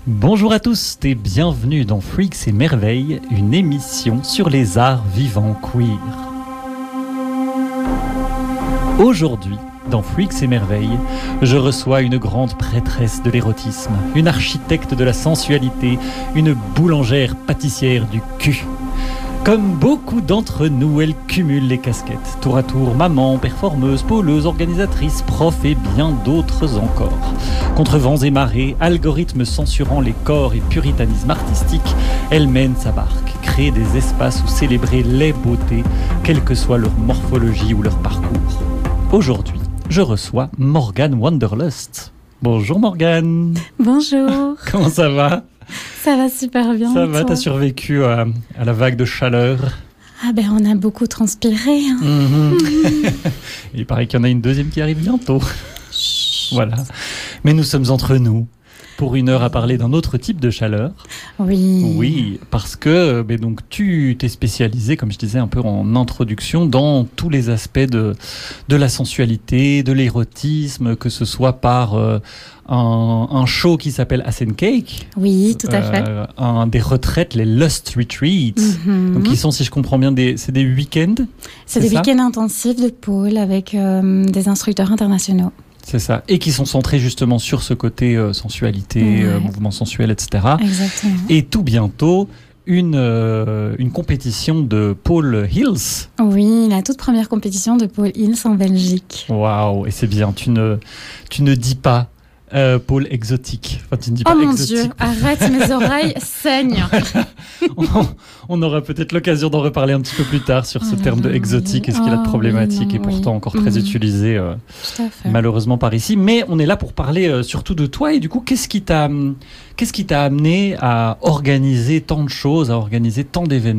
Bonjour à tous et bienvenue dans Freaks et Merveilles, une émission sur les arts vivants queer. Aujourd'hui, dans Freaks et Merveilles, je reçois une grande prêtresse de l'érotisme, une architecte de la sensualité, une boulangère pâtissière du cul. Comme beaucoup d'entre nous, elle cumule les casquettes. Tour à tour, maman, performeuse, pôleuse, organisatrice, prof et bien d'autres encore. Contre vents et marées, algorithmes censurant les corps et puritanisme artistique, elle mène sa barque, crée des espaces où célébrer les beautés, quelle que soit leur morphologie ou leur parcours. Aujourd'hui, je reçois Morgane Wanderlust. Bonjour Morgane. Bonjour. Comment ça va ? Ça va super bien. Ça va, t'as survécu à la vague de chaleur. Ah ben on a beaucoup transpiré. Hein. Il paraît qu'il y en a une deuxième qui arrive bientôt. Chut. Voilà. Mais nous sommes entre nous pour une heure à parler d'un autre type de chaleur. Oui. Oui, parce que donc tu t'es spécialisée, comme je disais un peu en introduction, dans tous les aspects de la sensualité, de l'érotisme, que ce soit par un show qui s'appelle Ass & Cake. Oui, tout à fait. Des retraites, les Lust Retreats. Donc qui sont, si je comprends bien, c'est des week-ends. C'est des week-ends intensifs de pôle avec des instructeurs internationaux. C'est ça. Et qui sont centrés justement sur ce côté sensualité, mouvement sensuel, etc. Exactement. Et tout bientôt, une compétition de Paul Hills. Oui, la toute première compétition de Paul Hills en Belgique. Waouh, et c'est bien. Tu ne dis pas pôle exotique. Enfin, tu ne dis pas mon exotique. Dieu, arrête, mes oreilles saignent. On aura peut-être l'occasion d'en reparler un petit peu plus tard sur ce terme de exotique et ce qu'il a de problématique et pourtant encore très utilisé malheureusement par ici. Mais on est là pour parler surtout de toi et du coup, qu'est-ce qui t'a amené à organiser tant de choses, à organiser tant d'événements ?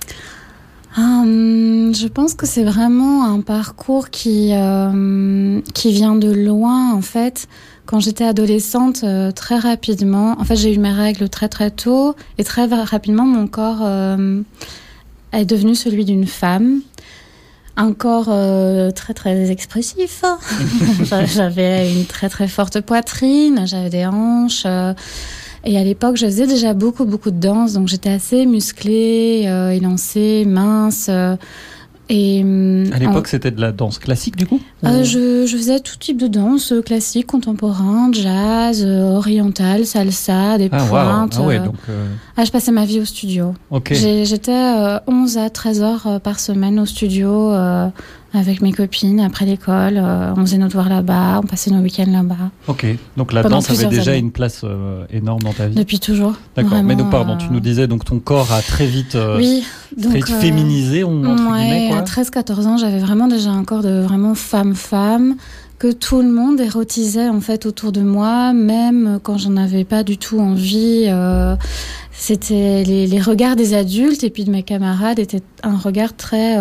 Je pense que c'est vraiment un parcours qui vient de loin en fait. Quand j'étais adolescente, très rapidement, en fait j'ai eu mes règles très très tôt et très rapidement mon corps est devenu celui d'une femme. Un corps très très expressif. J'avais une très très forte poitrine, j'avais des hanches. Et à l'époque, je faisais déjà beaucoup de danse, donc j'étais assez musclée, élancée, mince. À l'époque, c'était de la danse classique, du coup ? Je faisais tout type de danse, classique, contemporain, jazz, oriental, salsa, des pointes. Wow. Ah ouais, donc... je passais ma vie au studio. Okay. J'étais 11 à 13 heures par semaine au studio avec mes copines après l'école. On faisait nos devoirs là-bas, on passait nos week-ends là-bas. Ok, donc la danse avait déjà une place énorme dans ta vie. Depuis toujours. D'accord, vraiment, mais donc pardon, tu nous disais donc ton corps a très vite, très vite féminisé, entre guillemets, quoi. À 13-14 ans, j'avais vraiment déjà un corps de vraiment femme, que tout le monde érotisait en fait autour de moi, même quand j'en avais pas du tout envie. C'était les regards des adultes et puis de mes camarades étaient un regard très...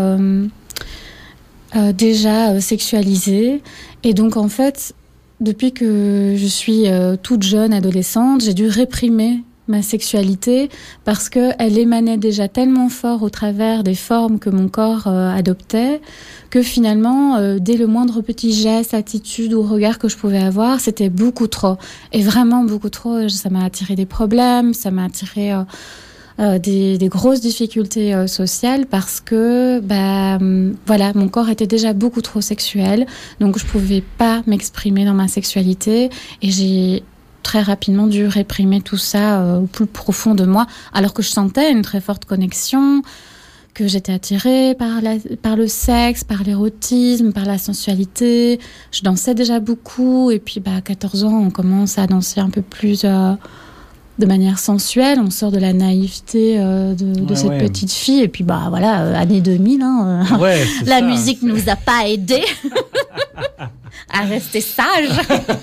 déjà sexualisée. Et donc, en fait, depuis que je suis toute jeune, adolescente, j'ai dû réprimer ma sexualité parce qu'elle émanait déjà tellement fort au travers des formes que mon corps adoptait que finalement, dès le moindre petit geste, attitude ou regard que je pouvais avoir, c'était beaucoup trop. Et vraiment beaucoup trop. Ça m'a attiré des problèmes, ça m'a attiré... des grosses difficultés sociales parce que mon corps était déjà beaucoup trop sexuel, donc je pouvais pas m'exprimer dans ma sexualité et j'ai très rapidement dû réprimer tout ça au plus profond de moi, alors que je sentais une très forte connexion, que j'étais attirée par le sexe, par l'érotisme, par la sensualité. Je dansais déjà beaucoup et puis à 14 ans on commence à danser un peu plus de manière sensuelle, on sort de la naïveté de cette petite fille. Et puis, année 2000, la musique nous a pas aidés à rester sages.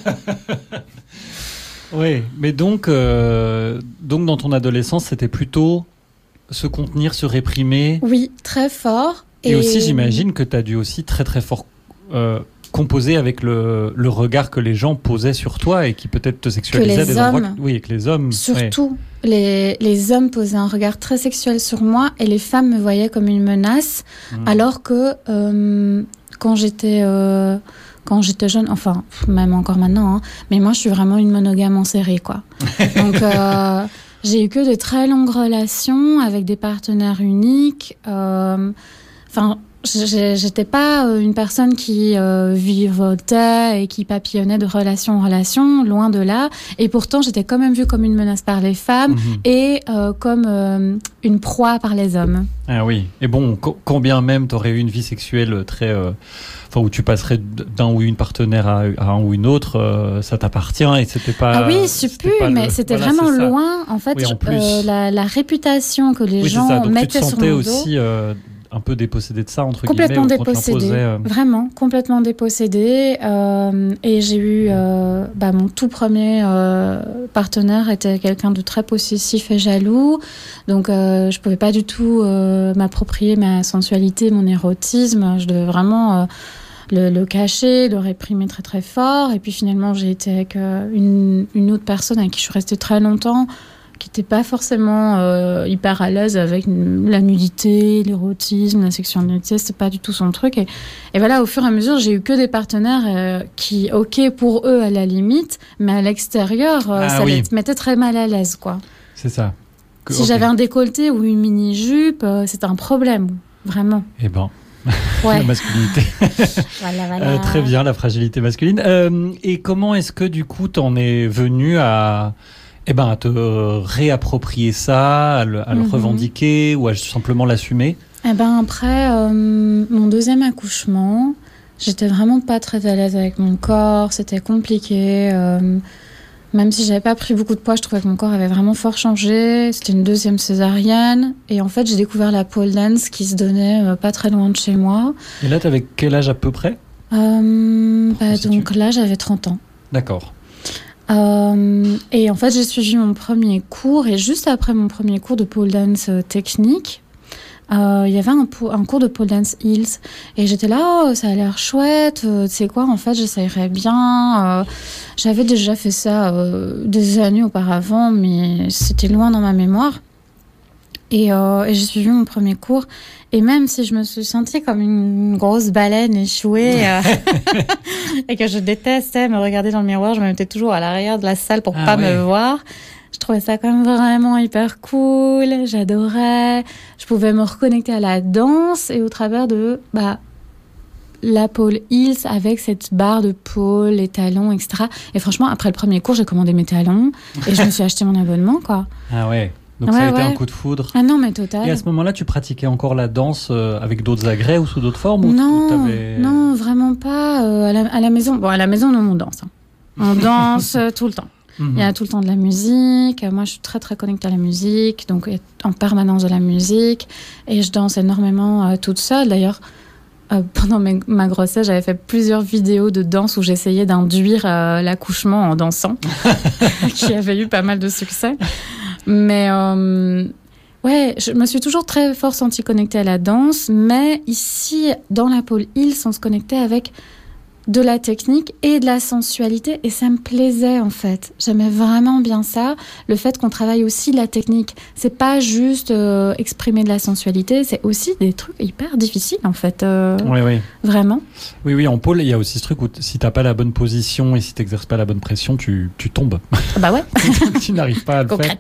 Oui, mais donc dans ton adolescence, c'était plutôt se contenir, se réprimer. Oui, très fort. Et aussi, j'imagine que tu as dû aussi très très fort... composé avec le regard que les gens posaient sur toi et qui peut-être te sexualisaient des endroits... Oui, avec les hommes. Surtout, les hommes posaient un regard très sexuel sur moi et les femmes me voyaient comme une menace, alors que quand j'étais quand j'étais jeune, enfin, même encore maintenant, hein, mais moi, je suis vraiment une monogame en série, quoi. Donc, j'ai eu que de très longues relations avec des partenaires uniques. Enfin, j'étais pas une personne qui vivotait et qui papillonnait de relation en relation, loin de là. Et pourtant, j'étais quand même vue comme une menace par les femmes et comme une proie par les hommes. Ah oui. Et bon, quand bien même tu aurais eu une vie sexuelle très... où tu passerais d'un ou une partenaire à un ou une autre, ça t'appartient et c'était pas... Ah oui, mais c'était voilà, vraiment loin. En fait, oui, la réputation que les gens mettaient sur mon dos... Tu te sentais aussi... un peu dépossédée de ça, entre complètement guillemets. Complètement dépossédée, vraiment, complètement dépossédée. Et j'ai eu... mon tout premier partenaire était quelqu'un de très possessif et jaloux. Donc, je pouvais pas du tout m'approprier ma sensualité, mon érotisme. Je devais vraiment... le cacher, le réprimer très très fort. Et puis finalement, j'ai été avec une autre personne avec qui je suis restée très longtemps, qui n'était pas forcément hyper à l'aise avec la nudité, l'érotisme, la sexualité. C'était pas du tout son truc. Et voilà, au fur et à mesure, j'ai eu que des partenaires qui, ok, pour eux, à la limite, mais à l'extérieur, ça les mettait très mal à l'aise, quoi. C'est ça. Si j'avais un décolleté ou une mini-jupe, c'était un problème, vraiment. Eh ben... Ouais. La masculinité. Voilà. Très bien, la fragilité masculine. Et comment est-ce que, du coup, t'en es venu à te réapproprier ça, à le revendiquer ou à simplement l'assumer? Après mon deuxième accouchement, j'étais vraiment pas très à l'aise avec mon corps, c'était compliqué. Même si j'avais pas pris beaucoup de poids, je trouvais que mon corps avait vraiment fort changé. C'était une deuxième césarienne. Et en fait, j'ai découvert la pole dance qui se donnait pas très loin de chez moi. Et là, t'avais quel âge à peu près? Donc là, j'avais 30 ans. D'accord. Et en fait, j'ai suivi mon premier cours. Et juste après mon premier cours de pole dance technique, il y avait un cours de pole dance heels. Et j'étais là, ça a l'air chouette. Tu sais quoi, en fait, j'essayerais bien. J'avais déjà fait ça des années auparavant, mais c'était loin dans ma mémoire. Et j'ai suivi mon premier cours. Et même si je me suis sentie comme une grosse baleine échouée et que je détestais me regarder dans le miroir, je me mettais toujours à l'arrière de la salle pour pas me voir. Je trouvais ça quand même vraiment hyper cool. J'adorais. Je pouvais me reconnecter à la danse et au travers de la pole heels avec cette barre de pole, les talons, etc. Et franchement, après le premier cours, j'ai commandé mes talons et je me suis acheté mon abonnement, quoi. Ah ouais. Donc ça a été un coup de foudre. Ah non, mais total. Et à ce moment-là, tu pratiquais encore la danse avec d'autres agrès ou sous d'autres formes? Non, vraiment pas. À la maison. Bon, à la maison, non, on danse. Hein. On danse tout le temps. Il y a tout le temps de la musique. Moi, je suis très, très connectée à la musique. Donc, en permanence de la musique. Et je danse énormément toute seule. D'ailleurs, pendant ma grossesse, j'avais fait plusieurs vidéos de danse où j'essayais d'induire l'accouchement en dansant. Qui avait eu pas mal de succès. Mais je me suis toujours très fort sentie connectée à la danse. Mais ici, dans la pole heels, on se connectait avec de la technique et de la sensualité. Et ça me plaisait, en fait. J'aimais vraiment bien ça. Le fait qu'on travaille aussi la technique. C'est pas juste exprimer de la sensualité. C'est aussi des trucs hyper difficiles, en fait. Oui. Vraiment. Oui, en pole, il y a aussi ce truc où si t'as pas la bonne position et si t'exerces pas la bonne pression, tu tombes. Bah ouais. Tu n'arrives pas à le faire.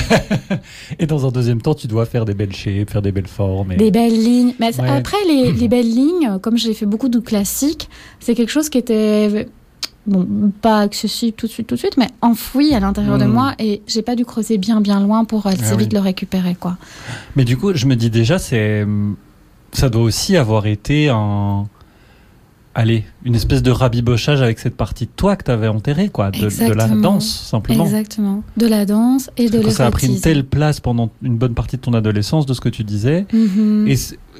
Et dans un deuxième temps, tu dois faire des belles shapes, faire des belles formes. Des belles lignes. Mais après, les belles lignes, comme j'ai fait beaucoup de classiques, c'est quelque chose qui était pas accessible tout de suite, mais enfoui à l'intérieur de moi, et j'ai pas dû creuser bien loin pour assez vite le récupérer, quoi. Mais du coup, je me dis déjà, ça doit aussi avoir été une espèce de rabibochage avec cette partie de toi que t'avais enterrée, quoi, de la danse, simplement. Exactement, de la danse et de l'érotisme. Ça a pris une telle place pendant une bonne partie de ton adolescence, de ce que tu disais, et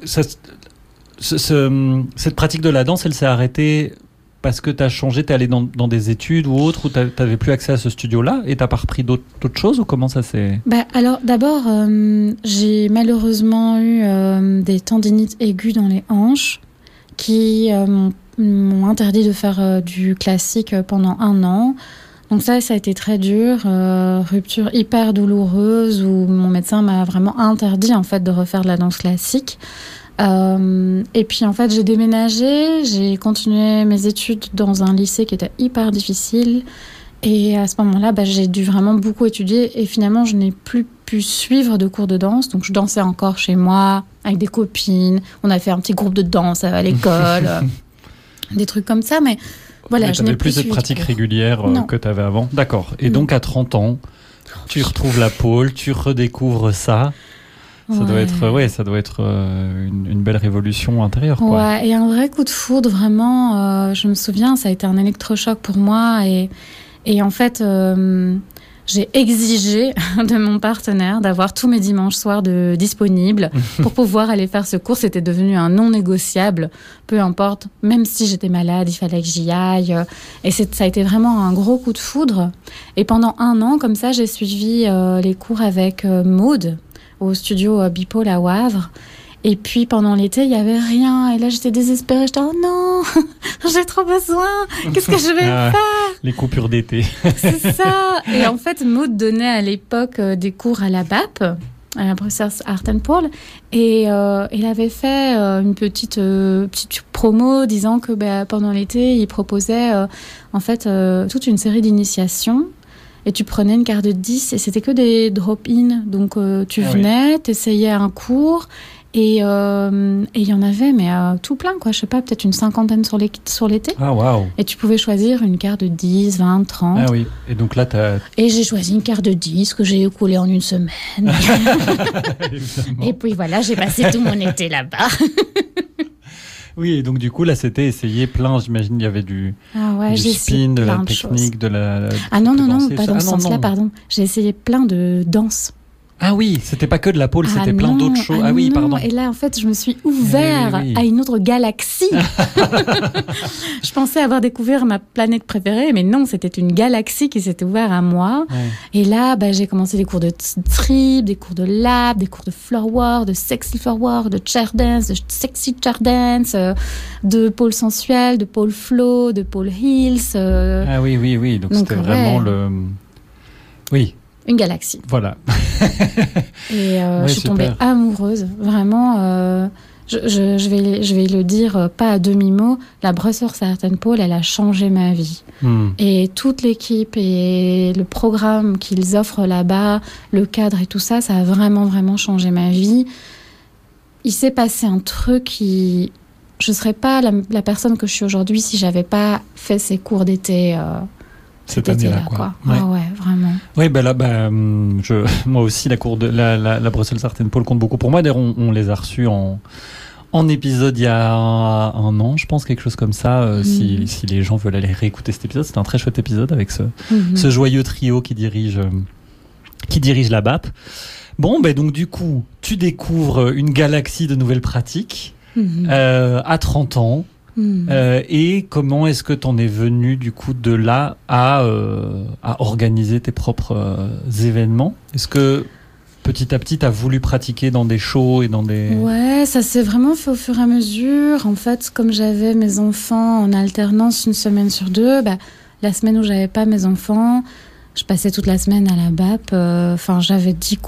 cette pratique de la danse, elle s'est arrêtée parce que tu as changé, tu es allé dans des études ou autre, où tu n'avais plus accès à ce studio-là, et tu n'as pas repris d'autres choses, ou comment ça s'est... Alors, d'abord, j'ai malheureusement eu des tendinites aiguës dans les hanches qui m'ont interdit de faire du classique pendant 1 an. Donc ça a été très dur, rupture hyper douloureuse, où mon médecin m'a vraiment interdit, en fait, de refaire de la danse classique. Et puis en fait, j'ai déménagé, j'ai continué mes études dans un lycée qui était hyper difficile. Et à ce moment-là, j'ai dû vraiment beaucoup étudier. Et finalement, je n'ai plus pu suivre de cours de danse. Donc je dansais encore chez moi, avec des copines. On a fait un petit groupe de danse à l'école, des trucs comme ça. Mais voilà, je n'ai plus cette pratique régulière que tu avais avant. D'accord. Et Non. donc à 30 ans, tu retrouves la pole, tu redécouvres ça. Ça doit être une belle révolution intérieure, quoi. Ouais, et un vrai coup de foudre, vraiment. Je me souviens, ça a été un électrochoc pour moi. Et en fait, j'ai exigé de mon partenaire d'avoir tous mes dimanches soirs disponibles pour pouvoir aller faire ce cours. C'était devenu un non négociable, peu importe. Même si j'étais malade, il fallait que j'y aille. Et ça a été vraiment un gros coup de foudre. Et pendant 1 an, comme ça, j'ai suivi les cours avec Maude au studio Bipole à Wavre. Et puis pendant l'été, il n'y avait rien. Et là, j'étais désespérée. J'étais « Oh non, j'ai trop besoin. Qu'est-ce que je vais faire ?» Les coupures d'été. C'est ça. Et en fait, Maud donnait à l'époque des cours à la BAP, à la Brussels Art and Pole. Et il avait fait une petite promo disant que pendant l'été, il proposait en fait toute une série d'initiations. Et tu prenais une carte de 10 et c'était que des drop-in. Donc tu venais, t'essayais un cours. Et il y en avait, mais tout plein, quoi. Je sais pas, peut-être une 50aine sur l'été. Ah, waouh. Et tu pouvais choisir une carte de 10, 20, 30. Ah oui. Et donc là, Et j'ai choisi une carte de 10 que j'ai écoulée en 1 semaine. Et puis voilà, j'ai passé tout mon été là-bas. Oui, et donc du coup, là, c'était essayer plein. J'imagine il y avait du spin, de la technique, de la... Ah non, pas dans ce sens-là, pardon. J'ai essayé plein de danses. Ah oui, c'était pas que de la pole, c'était plein d'autres choses. Ah oui, pardon. Et là, en fait, je me suis ouvert à une autre galaxie. Je pensais avoir découvert ma planète préférée, mais non, c'était une galaxie qui s'était ouverte à moi. Ouais. Et là, j'ai commencé des cours de strip, des cours de lap, des cours de floor work, de sexy floor work, de chair dance, de sexy chair dance, de pole sensuel, de pole flow, de pole heels. Ah oui. Donc c'était vraiment le... Oui. Une galaxie. Voilà. Et je suis tombée amoureuse. Vraiment, je vais le dire pas à demi-mot, la Brussels Art and Pole, elle a changé ma vie. Et toute l'équipe et le programme qu'ils offrent là-bas, le cadre et tout ça, ça a vraiment, vraiment changé ma vie. Il s'est passé un truc qui... Je ne serais pas la personne que je suis aujourd'hui si je n'avais pas fait ces cours d'été cette année-là, quoi. Ouais. Ah ouais, vraiment. Oui, là, moi aussi, la Brussels Art and Pole compte beaucoup pour moi. D'ailleurs, on les a reçus en épisode il y a 1 an, je pense, quelque chose comme ça. Si les gens veulent aller réécouter cet épisode, c'est un très chouette épisode avec ce joyeux trio qui dirige la BAP. Bon, donc du coup, tu découvres une galaxie de nouvelles pratiques à 30 ans. Et comment est-ce que tu en es venu du coup de là à organiser tes propres événements ? Est-ce que petit à petit tu as voulu pratiquer dans des shows et dans des... Ouais, ça s'est vraiment fait au fur et à mesure. En fait, comme j'avais mes enfants en alternance 1 semaine sur 2, la semaine où j'avais pas mes enfants, je passais toute la semaine à la BAP. J'avais 10